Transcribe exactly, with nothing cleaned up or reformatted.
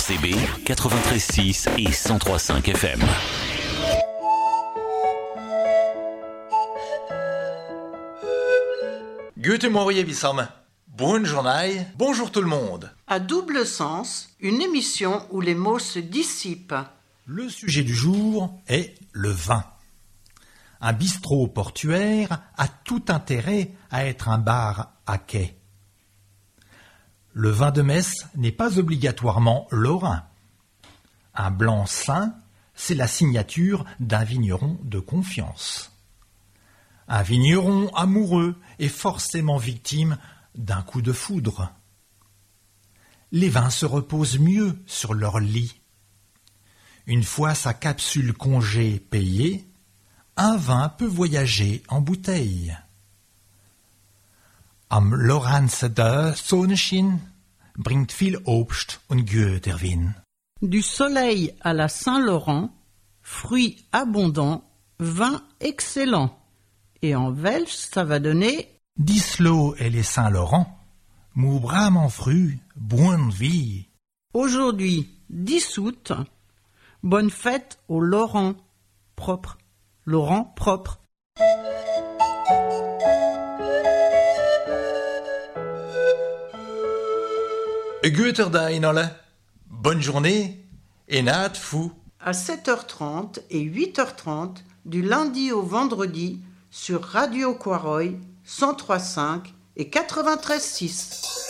C B quatre-vingt-treize six et cent trois virgule cinq F M. Guten Morgen, Wissam. Bonne journée, bonjour tout le monde. À double sens, une émission où les mots se dissipent. Le sujet du jour est le vin. Un bistrot portuaire a tout intérêt à être un bar à quai. Le vin de Metz n'est pas obligatoirement lorrain. Un blanc sain, c'est la signature d'un vigneron de confiance. Un vigneron amoureux est forcément victime d'un coup de foudre. Les vins se reposent mieux sur leur lit. Une fois sa capsule congé payée, un vin peut voyager en bouteille. Am Laurenseder Sonnenschein bringt viel Obst und guter Wein. Du soleil à la Saint-Laurent, fruits abondants, vin excellent. Et en Welsh, ça va donner... Dislo et les Saint-Laurent, mou bram fru, bonne vie. Aujourd'hui, dix août, bonne fête au Laurent propre. Laurent propre. Guter Day, alle. Bonne journée et naat fou. À sept heures trente et huit heures trente, du lundi au vendredi, sur Radio Quaroy, cent trois virgule cinq et quatre-vingt-treize virgule six.